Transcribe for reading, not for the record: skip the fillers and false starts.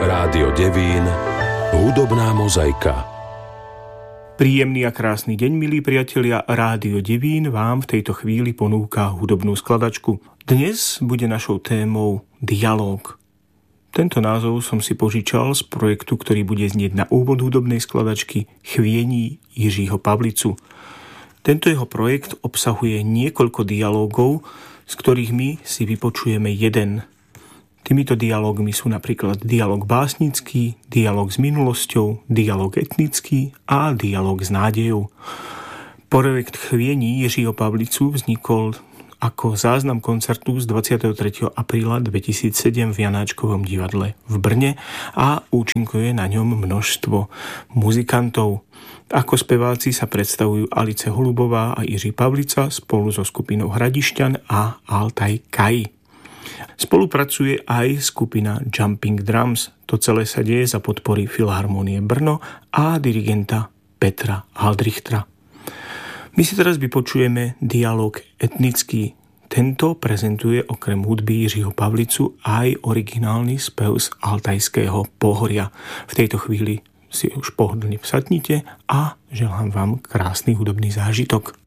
Rádio Devín, hudobná mozaika. Príjemný a krásny deň, milí priatelia. Rádio Devín vám v tejto chvíli ponúka hudobnú skladačku. Dnes bude našou témou dialóg. Tento názov som si požičal z projektu, ktorý bude znieť na úvod hudobnej skladačky Chviení Jiřího Pavlicu. Tento jeho projekt obsahuje niekoľko dialógov, z ktorých my si vypočujeme jeden. Týmito dialógmi sú napríklad dialóg básnický, dialóg s minulosťou, dialóg etnický a dialóg s nádejou. Projekt Chviení Jiřího Pavlicu vznikol ako záznam koncertu z 23. apríla 2007 v Janáčkovom divadle v Brne a účinkuje na ňom množstvo muzikantov. Ako speváci sa predstavujú Alice Holubová a Jiří Pavlica spolu so skupinou Hradišťan a Altaj Kai. Spolupracuje aj skupina Jumping Drums. To celé sa deje za podpory Filharmonie Brno a dirigenta Petra Aldrichtra. My si teraz vypočujeme dialóg etnický. Tento prezentuje okrem hudby Jiřího Pavlicu aj originálny spev z Altajského pohoria. V tejto chvíli si už pohodlne vsadnite a želám vám krásny hudobný zážitok.